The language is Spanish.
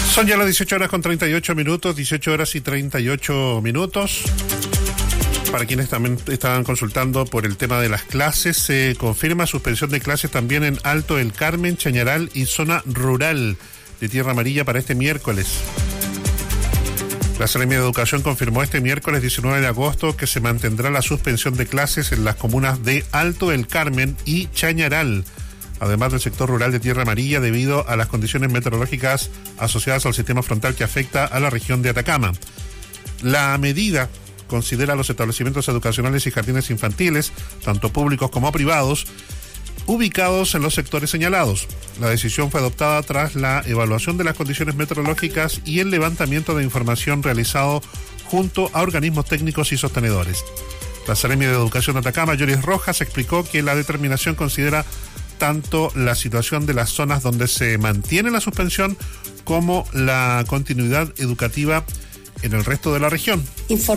Son ya las 18 horas con 38 minutos, 18 horas y 38 minutos. Para quienes también estaban consultando por el tema de las clases, se confirma suspensión de clases también en Alto del Carmen, Chañaral y zona rural de Tierra Amarilla para este miércoles. La Seremia de Educación confirmó este miércoles 19 de agosto que se mantendrá la suspensión de clases en las comunas de Alto del Carmen y Chañaral, además del sector rural de Tierra Amarilla, debido a las condiciones meteorológicas asociadas al sistema frontal que afecta a la región de Atacama. La medida considera los establecimientos educacionales y jardines infantiles, tanto públicos como privados, ubicados en los sectores señalados. La decisión fue adoptada tras la evaluación de las condiciones meteorológicas y el levantamiento de información realizado junto a organismos técnicos y sostenedores. La Seremia de Educación de Atacama, Yoris Rojas, explicó que la determinación considera tanto la situación de las zonas donde se mantiene la suspensión como la continuidad educativa en el resto de la región.